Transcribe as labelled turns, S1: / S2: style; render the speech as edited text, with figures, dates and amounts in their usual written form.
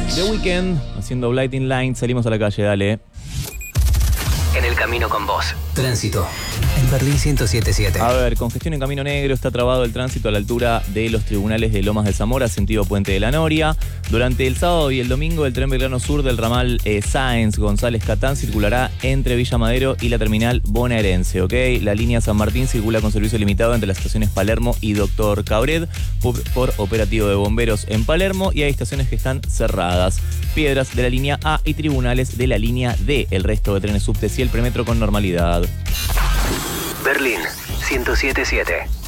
S1: The Weeknd, haciendo Blinding Lights. Salimos a la calle, dale.
S2: En el camino con vos. Tránsito. En Berlín 107.7.
S1: A ver, congestión en Camino Negro. Está trabado el tránsito a la altura de los tribunales de Lomas de Zamora, sentido Puente de la Noria. Durante el sábado y el domingo, el tren Belgrano Sur del ramal Sáenz González Catán circulará entre Villa Madero y la terminal bonaerense, ¿ok? La línea San Martín circula con servicio limitado entre las estaciones Palermo y Doctor Cabred por operativo de bomberos en Palermo, y hay estaciones que están cerradas. Piedras de la línea A y tribunales de la línea D. El resto de trenes subtes y el premetro con normalidad.
S2: Berlín 107.7.